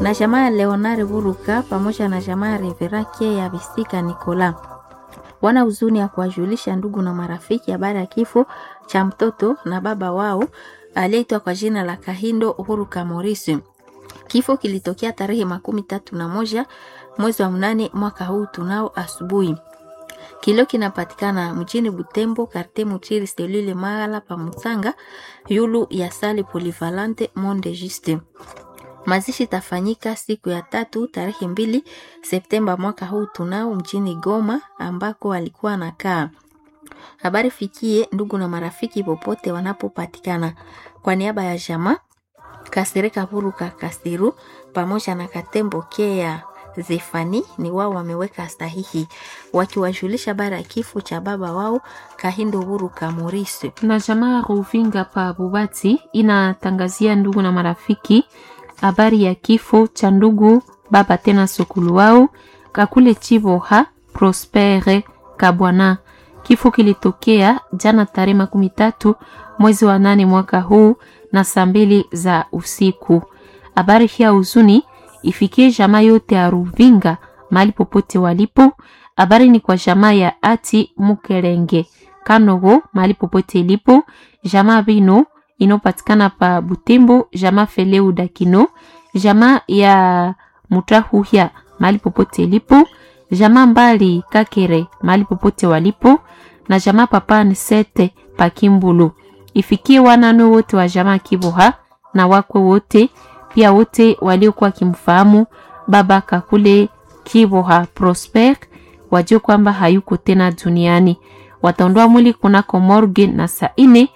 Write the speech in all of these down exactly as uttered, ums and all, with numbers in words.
na jamaa ya Leonard Buruka pamoja na jamaa ya Reverake ya Bisika Nicola. Wana huzuni ya kuwajulisha ndugu na marafiki habari ya kifo cha mtoto na baba wao aliyeitwa kwa jina la Kahindo Buruka Maurice. Kifo kilitokea tarehe makumi tatu na moja mwezi wa mnane mwaka huu tunao asubuhi. Kilio kinapatikana mjini Butembo, karte Mutiri Stelule Magala pa Mutanga, yulu ya Sale Polyvalente Monde Juste. Mazishi tafanyika siku ya tatu tarehe mbili Septemba mwaka huu tunao mjini Goma ambako alikuwa anakaa. Habari fikie ndugu na marafiki popote wanapopatikana. Kwa niaba ya jamaa Kasereka Buruka Kasiru pamoja na Katembo Kea Zefani ni wao wameweka sahihi wakiwajulisha habari ya kifo cha baba wao Kahindo Buruka Maurice. Na jamaa Ruvinga pa Bubati inatangazia ndugu na marafiki habari ya kifo cha ndugu baba tena sokulu wao Kakule Chiboha Prospere Kabwana. Kifo kilitokea jana tarehe makumi tatu mwezi wa nane mwaka huu na saa mbili za usiku. Habari hii ya huzuni ifikie jamaa yote ya Ruvinga mahali popote walipo. Habari ni kwa jamaa ya Ati Mukelenge Kanogo mahali popote ilipo, jamaa Bino inopatikana pa Butembo, jamaa Feleu Dakino, jamaa ya Mutahuhia mahali popote ilipo, jamaa Mbali Kakere mahali popote walipo, na jamaa Papa Nsete pa Kimbulu. Ifikie wanano wote wa jamaa Kiboha na wakwe wote, pia wote waliokuwa kimfahamu baba Kakule Kiboha Prosper wajue kwamba hayuko tena duniani. Wataondoa mwili kunako morgue na saa ine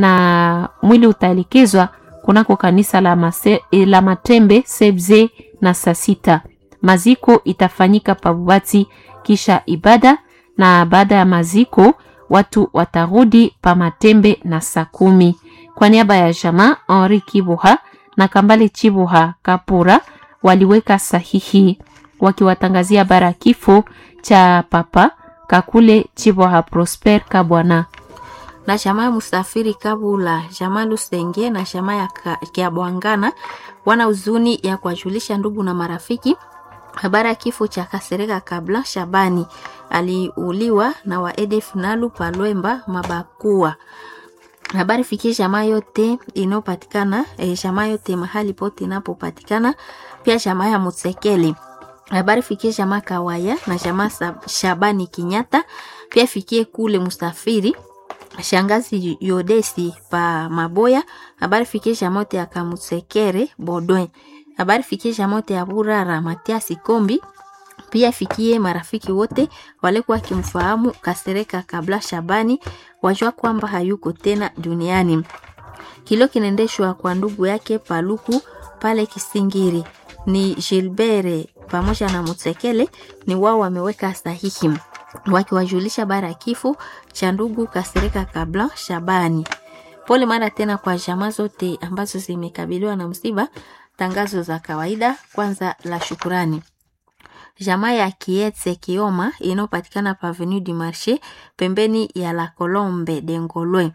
na mwili utaelekezwa kunako kanisa la, mase, la Matembe Sebze na saa sita. Maziko itafanyika Pabubati kisha ibada, na baada ya maziko watu watarudi pa Matembe na saa kumi. Kwa niaba ya jamaa Henri Kiboha na Kambale Chiboha Kapura waliweka sahihi wakiwatangazia bara kifo cha papa Kakule Chiboha Prosper Kabwana. Na jamaa Musafiri Kabula, jamaa Lusenge na jamaa ya Kiabwangana wana huzuni ya kuwajulisha ndugu na marafiki habari ya kifo cha Kasereka Kabla Shabani aliuliwa na wa E D F Nalu Palwemba Mabakua. Habari fikie jamaa yote inopatikana, e, jamaa yote mahali pote inapopatikana, pia jamaa ya Mutsekeli. Habari fikie jamaa Kawaya na jamaa Shabani Kinyata, pia fikie kule Musafiri shangazi Yodesi pa Maboya. Habari fikie jamaa yote ya Kamutsekere Bodwen. Habari fikie jamaa yote ya Burara Matiasi Kombi, pia fikie marafiki wote walikuwa kimfahamu Kasereka Kabla Shabani wajua kwamba hayuko tena duniani. Kilo kinaendeshwa kwa ndugu yake Paluku pale Kisingiri. Ni Gilbert pamoja na Mutsekele ni wao wameweka sahihi wakiwajulisha bara ya kifo cha ndugu Kasereka Kabla Shabani. Pole mara tena kwa jamaa zote ambazo zimekabiliwa na msiba. Tangazo za kawaida. Kwanza la shukurani. Jamaa ya Kietse Kioma inopatikana pa Avenue du Marché pembeni ya La Colombe de Ngolwe.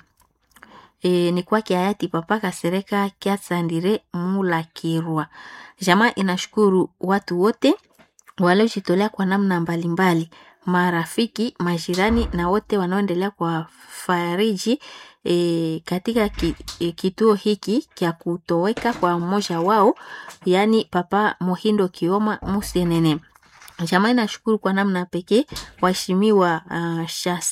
E, ni kwa hayati papa Kasereka Kiatsandire Mula Kirwa. Jamaa inashukuru watu wote waliojitolea kwa namna mbalimbali, marafiki, majirani na wote wanaoendelea kwa fariji e, katika ki, e, kituo hiki kia kutoweka kwa mmoja wao, yani papa Mohindo Kioma Musenene. Jamaa inashukuru kwa namna pekee waheshimiwa uh,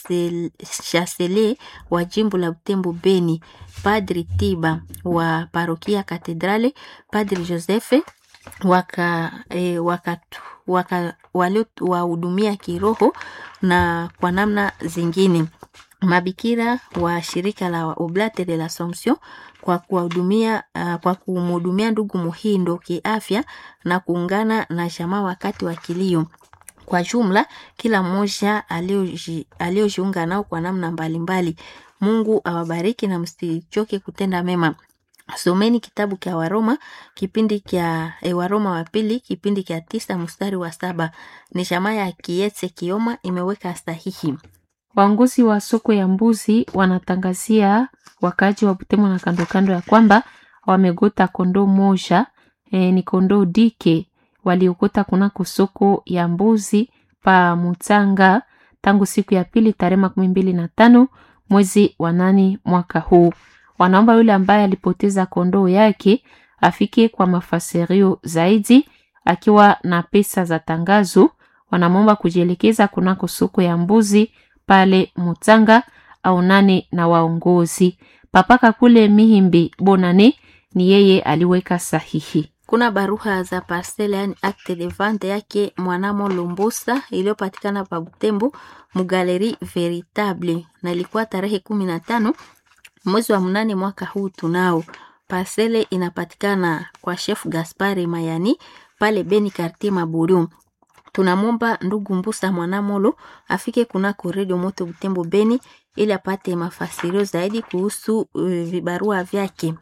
Chasele wa jimbo la Butembo Beni, Padri Tiba wa parokia Katedrale, Padri Joseph waka e, waka waka wale wahudumia kiroho na kwa namna zingine, mabikira wa shirika la Oblate de l'Assomption kwa kuhudumia uh, kwa kumhudumia ndugu Muhindo kiafya na kuungana na jamaa wakati wa kilio. Kwa jumla kila mmoja aliojiunga nao kwa namna mbalimbali. Mungu awabariki na msichoke kutenda mema. Someni kitabu kia Waroma kipindi kia e, Waroma wa pili kipindi kia tisa mstari wa saba. Ni jamaa ya Kietse Kioma imeweka sahihi. Waongozi wa soko ya mbuzi wanatangazia wakaji wa Butembo na kando kando ya kwamba wamegota kondoo moja e, ni kondoo dike waliokota kunako soko ya mbuzi pa Mutanga tangu siku ya pili tarehe makumi mbili na tano mwezi wa nane mwaka huu. Wanaomba yule ambaye alipoteza kondoo yake afike kwa mafasirio zaidi akiwa na pesa za tangazo. Wanamwomba kujielekeza kunako soko ya mbuzi pale Mutanga au nane na waongozi. Papaka kule Mihimbi Bonane ni yeye aliweka sahihi. Kuna baruha za parcelle yani acte de vente yake Mwanamo Lumbusa iliyopatikana pa Butembo Mugaleri Veritable na ilikuwa tarehe kumi na tano mwezi wa mnane mwaka huu tunao. Parcelle inapatikana kwa Chef Gaspari Mayani pale Beni Quartier Maburu. Tunamwomba ndugu Mbusa Mwanamolo afike kunako Radio Moto Butembo Beni ili apate mafasirio zaidi kuhusu uh, vibarua vyake.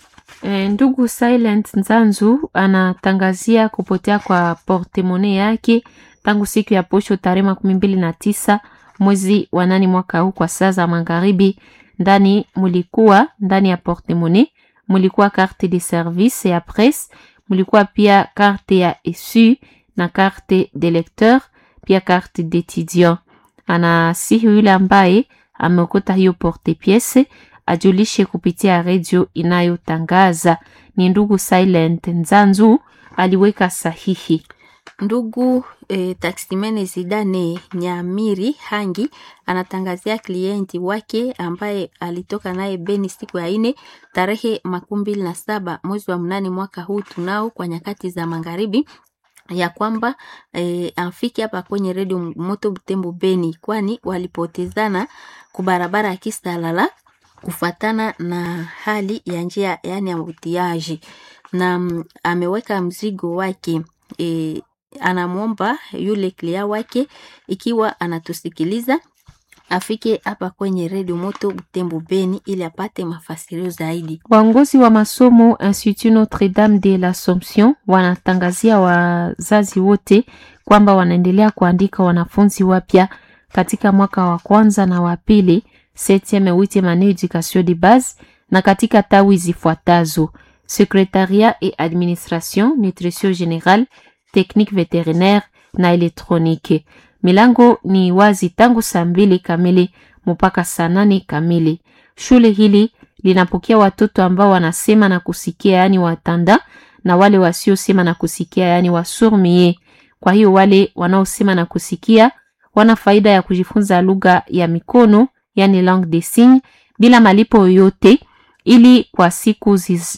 E, ndugu Silent Nzanzu anatangazia kupotea kwa portemone yake tangu siku ya posho tarehe makumi mbili na tisa mwezi wa nane mwaka huu kwa saa za magharibi. Ndani mulikuwa ndani ya portemone mulikuwa carte de service ya presse, mulikuwa pia carte ya esu na carte de lecteur, pia carte d'étudiant. Anasihi yule ambaye ameokota hiyo porte pièce ajulishe kupitia radio inayotangaza. Ni ndugu Silent Nzanzu aliweka sahihi. Ndugu e, taksimene Zidane Nyamiri Hangi anatangazia klienti wake ambaye alitoka naye Beni siku ya ine tarehe makumi mbili na saba mwezi wa mnane mwaka huu tunao kwa nyakati za magharibi ya kwamba e, afike hapa kwenye Radio Moto Butembo Beni, kwani walipotezana kubarabara ya Kistalala kufatana na hali ya njia yani ya mutiaji, na m, ameweka mzigo wake. E, anamuomba yule klia wake ikiwa anatusikiliza afike hapa kwenye Radio Moto Butembo Beni ili apate mafasirio zaidi. Waongozi wa masomo Institut Notre Dame de l'Assomption wanatangazia wazazi wote kwamba wanaendelea kuandika wanafunzi wapya katika mwaka wa kwanza na wa pili septième huitième année éducation de base na katika tawi zifuatazo: secrétariat et administration, nutrition générale, technique vétérinaire na électronique. Milango ni wazi tangu saa mbili kamili mpaka saa nane kamili. Shule hili linapokea watoto ambao wanasema na kusikia yani watanda na wale wasiosema na kusikia yani wasourds-muets. Kwa hiyo wale wanaosema na kusikia wana faida ya kujifunza lugha ya mikono yani langue des signes bila malipo yoyote, ili kwa siku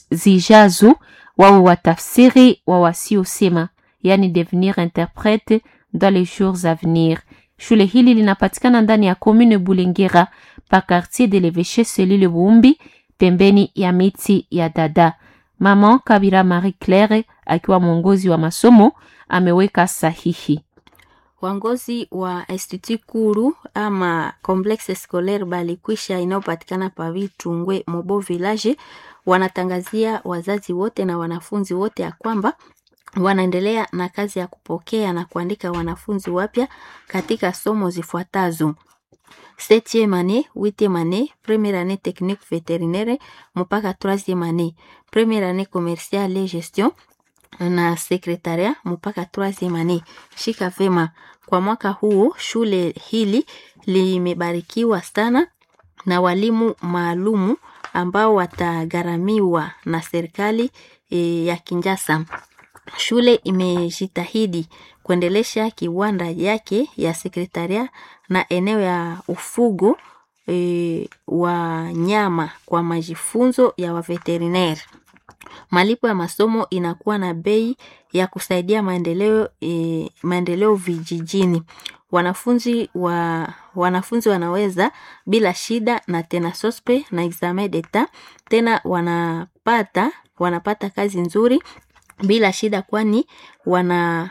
zijazo wawe watafsiri wa wasiosema yani devenir interprète dans les jours à venir. Shule hili linapatikana ndani ya commune Bulengera pa quartier de l'Evêché Selile Buumbi pembeni ya miti ya dada. Mama Kabira Marie Claire akiwa mwongozi wa masomo ameweka sahihi. Wangozi wa Institut Kuru ama Complexe Scolaire Balikwisha inayopatikana pa Vitungwe Mobo Village wanatangazia wazazi wote na wanafunzi wote ya kwamba wanaendelea na kazi ya kupokea na kuandika wanafunzi wapya katika somo zifuatazo: septième année, huitième année, première année technique vétérinaire mpaka troisième année, première année commerciale et gestion na secrétariat mpaka troisième année. Shika vema, kwa mwaka huu shule hili limebarikiwa sana na walimu maalumu ambao watagharamiwa na serikali e, ya Kinshasa. Shule imejitahidi kuendelesha kiwanda yake ya sekretaria na eneo ya ufugo e, wa nyama kwa majifunzo ya waveterineri. Malipo ya masomo inakuwa na bei ya kusaidia maendeleo e, maendeleo vijijini. Wanafunzi wa wanafunzi wanaweza bila shida na tena sospe na examen d'etat, tena wanapata wanapata kazi nzuri bila shida, kwani wana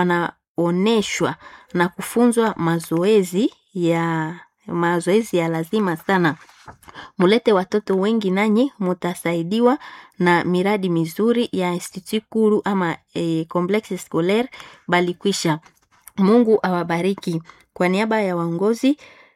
wanaoneshwa na kufunzwa mazoezi ya mazoezi ya lazima sana. Mulete watoto wengi nanyi mutasaidiwa na miradi mizuri ya Institut Kuru ama e, Complexe Scolaire Balikwisha. Mungu awabariki. Kwa niaba ya waongozi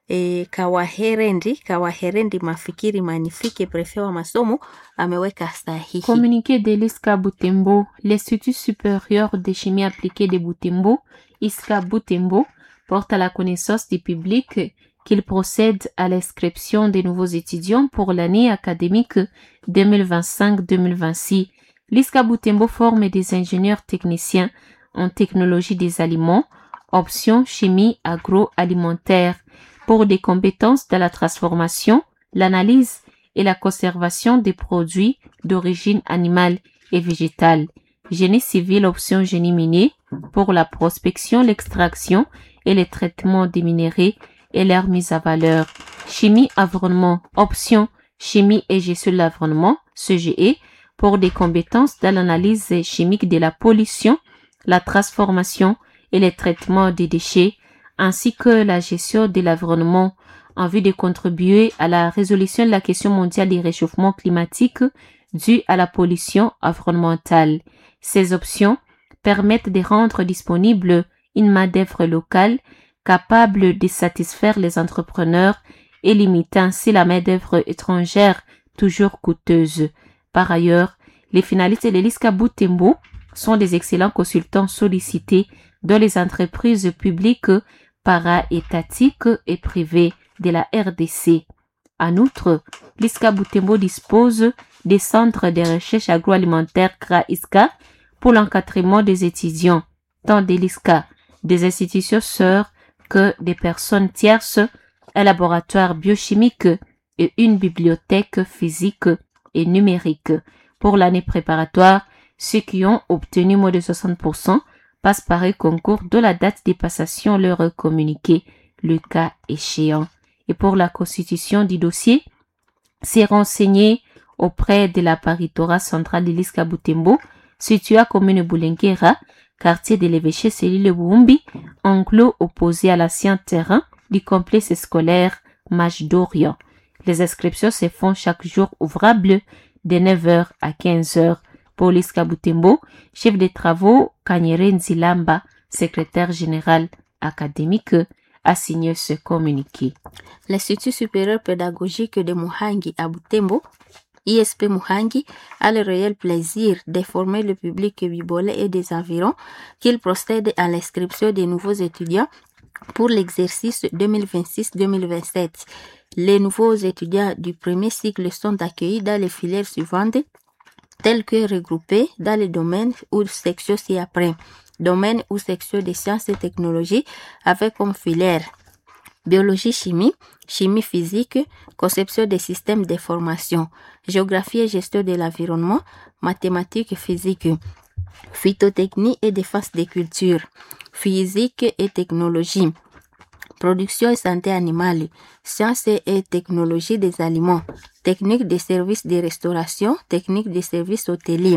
E, Kawaherendi Kawaherendi Mafikiri Manifike, préfet wa masomo, ameweka sahihi. Communiqué de l'I S C A Butembo, l'Institut supérieur de chimie appliquée de Butembo, I S C A Butembo, porte à la connaissance du public qu'il procède à l'inscription des nouveaux étudiants pour l'année académique deux mille vingt-cinq deux mille vingt-six. L'I S C A Butembo forme des ingénieurs techniciens en technologie des aliments, option chimie agroalimentaire, pour des compétences dans la transformation, l'analyse et la conservation des produits d'origine animale et végétale. Génie civil option génie minier pour la prospection, l'extraction et le traitement des minéraux et leur mise à valeur. Chimie environnement option chimie et gestion de l'environnement, C G E, pour des compétences dans l'analyse chimique de la pollution, la transformation et le traitement des déchets, ainsi que la gestion de l'environnement en vue de contribuer à la résolution de la question mondiale du réchauffement climatique due à la pollution environnementale. Ces options permettent de rendre disponible une main-d'œuvre locale capable de satisfaire les entrepreneurs et limiter ainsi la main-d'œuvre étrangère toujours coûteuse. Par ailleurs, les finalistes de l'I S C A Butembo sont des excellents consultants sollicités dans les entreprises publiques, para-étatiques et privées de la R D C. En outre, l'I S C A Butembo dispose des centres de recherche agroalimentaire C R A I S C A pour l'encadrement des étudiants, tant de l'I S C A, des institutions sœurs que des personnes tierces, un laboratoire biochimique et une bibliothèque physique et numérique. Pour l'année préparatoire, ceux qui ont obtenu moins de soixante pour cent passent par un concours dont la date de passation leur est communiquée, le cas échéant. Et pour la constitution du dossier, c'est renseigné auprès de la paritorat centrale de l'I S C A Butembo, située à commune Boulenguera, quartier de l'évêché cellule Boumbi, enclos opposé à l'ancien terrain du complexe scolaire Mage d'Orient. Les inscriptions se font chaque jour ouvrable de neuf heures à quinze heures. Pour l'I S C A Butembo, chef des travaux Kanyere Nzilamba, secrétaire général académique, a signé ce communiqué. L'Institut supérieur pédagogique de Muhangi à Butembo, I S P Muhangi, a le réel plaisir d'informer le public bibolais et des environs qu'il procède à l'inscription des nouveaux étudiants pour l'exercice deux mille vingt-six deux mille vingt-sept. Les nouveaux étudiants du premier cycle sont accueillis dans les filières suivantes, telles que regroupées dans les domaines ou sections ci-après. Domaine ou section des sciences et technologies avec comme filière biologie chimie, chimie physique, conception des systèmes d'information, géographie et gestion de l'environnement, mathématiques et physique, phytotechnie et défense des cultures, physique et technologie, production et santé animale, sciences et technologie des aliments, technique des services de restauration, technique des services hôteliers.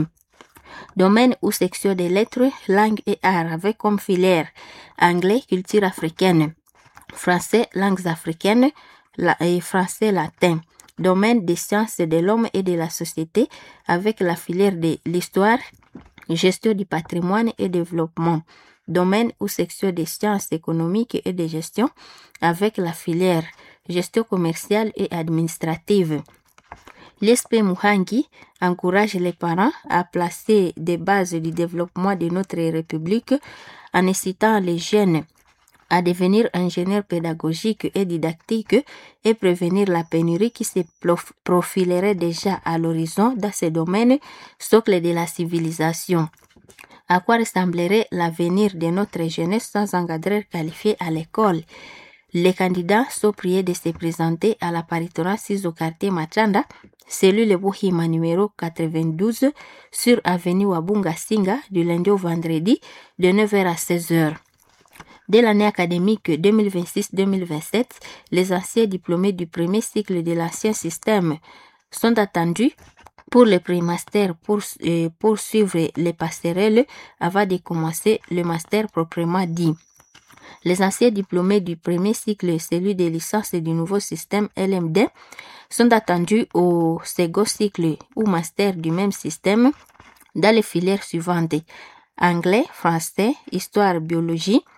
Domaine ou section des lettres, langues et arts avec comme filière anglais, culture africaine, français, langues africaines et français latin. Domaine des sciences de l'homme et de la société avec la filière de l'histoire, gestion du patrimoine et développement. Domaine ou section des sciences économiques et de gestion avec la filière gestion commerciale et administrative. L'I S P Muhangi encourage les parents à placer des bases du développement de notre République en incitant les jeunes à devenir ingénieurs pédagogiques et didactiques et prévenir la pénurie qui se profilerait déjà à l'horizon dans ces domaines, socle de la civilisation. À quoi ressemblerait l'avenir de notre jeunesse sans encadreurs qualifiés à l'école? Les candidats sont priés de se présenter à la paritorat six au quartier Machanda, cellule Buhima numéro quatre-vingt-douze, sur avenue Wabunga Singa, du lundi au vendredi, de neuf heures à seize heures. Dès l'année académique deux mille vingt-six deux mille vingt-sept, les anciens diplômés du premier cycle de l'ancien système sont attendus pour le pré-master pour, euh, pour suivre les passerelles avant de commencer le master proprement dit. Les anciens diplômés du premier cycle, celui de licence et du nouveau système L M D, sont attendus au second cycle ou master du même système dans les filières suivantes: anglais, français, histoire, biologie,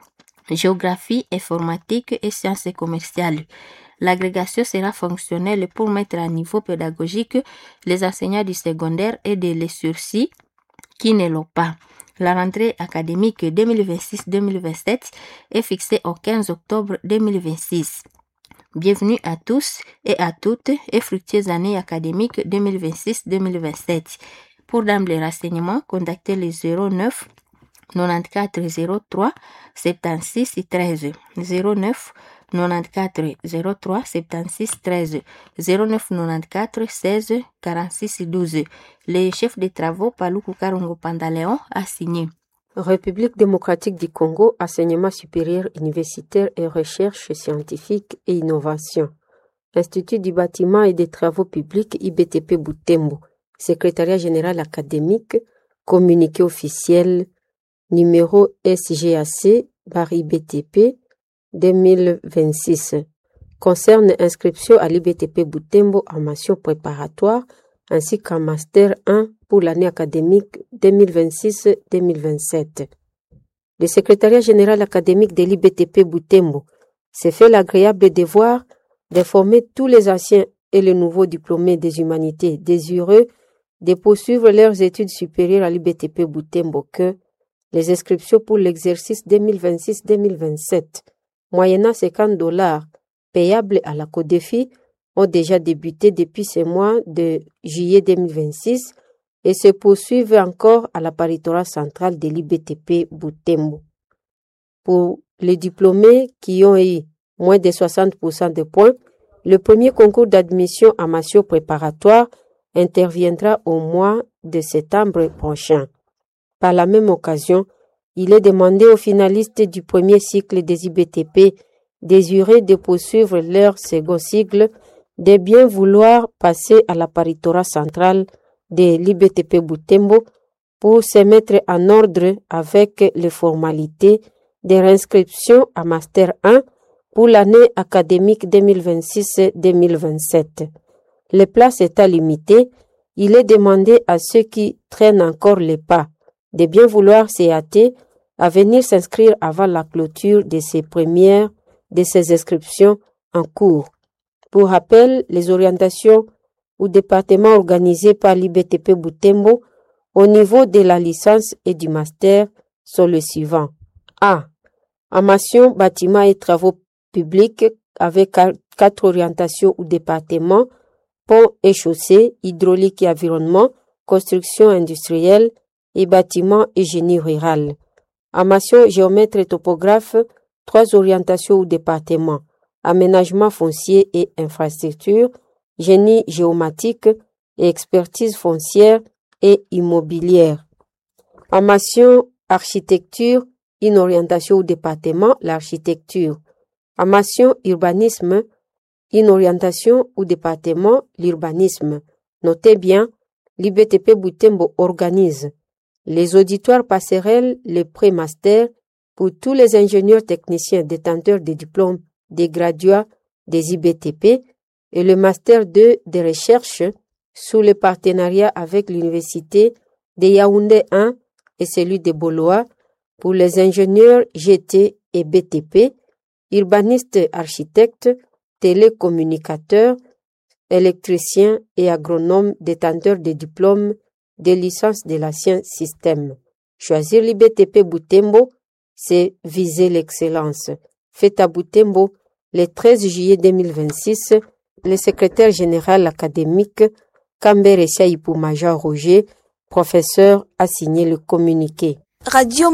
géographie, informatique et sciences commerciales. L'agrégation sera fonctionnelle pour mettre à niveau pédagogique les enseignants du secondaire et de les sursis qui ne l'ont pas. La rentrée académique deux mille vingt-six deux mille vingt-sept est fixée au quinze octobre deux mille vingt-six. Bienvenue à tous et à toutes et fructueuse année académique deux mille vingt-six deux mille vingt-sept. Pour d'emblée renseignements, contactez le zéro neuf quatre-vingt-quatorze zéro trois soixante-seize treize zéro neuf quatre-vingt-quatorze zéro trois soixante-seize treize zéro neuf quatre-vingt-quatorze seize quarante-six douze. Le chef des travaux Paluku Karongo Pandaléon a signé. République démocratique du Congo, enseignement supérieur universitaire et recherche scientifique et innovation. Institut du bâtiment et des travaux publics I B T P Butembo. Secrétariat général académique, communiqué officiel numéro S G A C barre I B T P deux mille vingt-six. Concerne inscription à l'I B T P Butembo en mention préparatoire ainsi qu'en master un pour l'année académique deux mille vingt-six deux mille vingt-sept. Le secrétariat général académique de l'I B T P Butembo s'est fait l'agréable devoir d'informer tous les anciens et les nouveaux diplômés des humanités désireux de poursuivre leurs études supérieures à l'I B T P Butembo que les inscriptions pour l'exercice deux mille vingt-six deux mille vingt-sept, moyennant cinquante dollars payables à la CODEFI, ont déjà débuté depuis ce mois de juillet deux mille vingt-six et se poursuivent encore à la paritorat centrale de l'I B T P Butembo. Pour les diplômés qui ont eu moins de soixante pour cent de points, le premier concours d'admission en mention préparatoire interviendra au mois de septembre prochain. Par la même occasion, il est demandé aux finalistes du premier cycle des I B T P désireux de poursuivre leur second cycle de bien vouloir passer à la paritorat centrale de l'I B T P Butembo pour se mettre en ordre avec les formalités de réinscription à Master un pour l'année académique deux mille vingt-six deux mille vingt-sept. Les places étant limitées, il est demandé à ceux qui traînent encore les pas de bien vouloir s'y hâter à venir s'inscrire avant la clôture de ces premières de ces inscriptions en cours. Pour rappel, les orientations ou départements organisés par l'I B T P Butembo au niveau de la licence et du master sont les suivants. A. En mention bâtiments et travaux publics avec quatre orientations ou départements, ponts et chaussées, hydraulique et environnement, construction industrielle et bâtiments et génie rural. En mention géomètre et topographe, trois orientations ou départements, aménagement foncier et infrastructure, génie géomatique et expertise foncière et immobilière. En mention architecture, une orientation ou département, l'architecture. En mention urbanisme, une orientation ou département, l'urbanisme. Notez bien, l'I B T P Butembo organise les auditoires passerelles, les pré-masters pour tous les ingénieurs techniciens détenteurs des diplômes des graduats des I B T P et le master deux de recherche sous le partenariat avec l'université de Yaoundé un et celui de Boloa pour les ingénieurs G T et B T P, urbanistes architectes, télécommunicateurs, électriciens et agronomes détenteurs des diplômes de licence de l'ancien système. Choisir l'I B T P Butembo, c'est viser l'excellence. Fête à Butembo, le treize juillet deux mille vingt-six, le secrétaire général académique Kambere Chaïpou Major Roger, professeur, a signé le communiqué. Radio